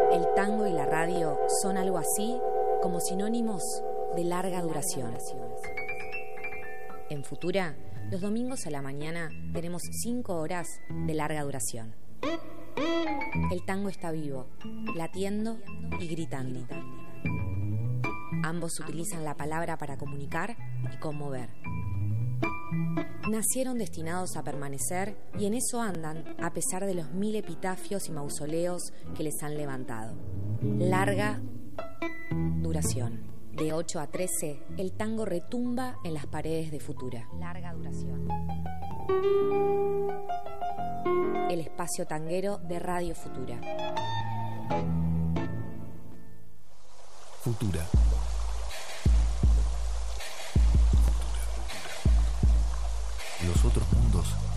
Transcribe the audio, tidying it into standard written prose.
El tango y la radio son algo así como sinónimos de larga duración. En Futura, los domingos a la mañana tenemos 5 horas de larga duración. El tango está vivo, latiendo y gritando. Ambos utilizan la palabra para comunicar y conmover. Nacieron destinados a permanecer y en eso andan a pesar de los 1000 epitafios y mausoleos que les han levantado. Larga duración. De 8 a 13, el tango retumba en las paredes de Futura. Larga duración. El espacio tanguero de Radio Futura. Futura. Los otros mundos